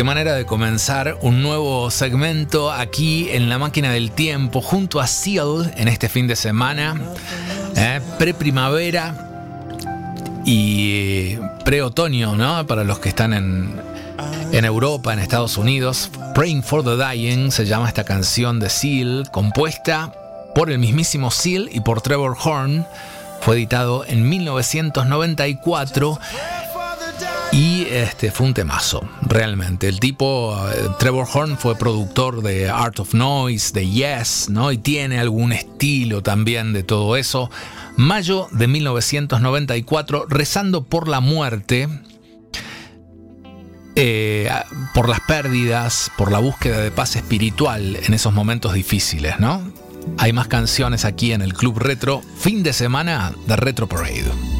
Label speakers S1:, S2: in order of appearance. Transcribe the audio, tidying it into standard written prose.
S1: Qué manera de comenzar un nuevo segmento aquí en La Máquina del Tiempo junto a Seal en este fin de semana, pre-primavera y pre-otoño, ¿no? Para los que están en Europa, en Estados Unidos. Praying for the Dying se llama esta canción de Seal, compuesta por el mismísimo Seal y por Trevor Horn. Fue editado en 1994 y fue un temazo, realmente. El tipo, Trevor Horn, fue productor de Art of Noise, de Yes, ¿no? Y tiene algún estilo también de todo eso. Mayo de 1994, rezando por la muerte, por las pérdidas, por la búsqueda de paz espiritual en esos momentos difíciles, ¿no? Hay más canciones aquí en el Club Retro, fin de semana de Retro Parade.